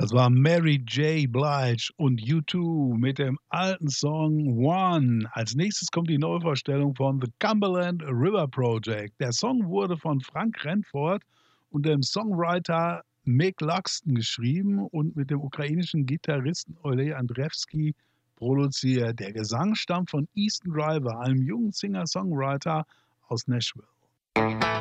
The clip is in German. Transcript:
Das war Mary J. Blige und U2 mit dem alten Song „One". Als nächstes kommt die Neuvorstellung von The Cumberland River Project. Der Song wurde von Frank Renford und dem Songwriter Mick Luxton geschrieben und mit dem ukrainischen Gitarristen Oleh Andrewski produziert. Der Gesang stammt von Easton Driver, einem jungen Singer-Songwriter aus Nashville.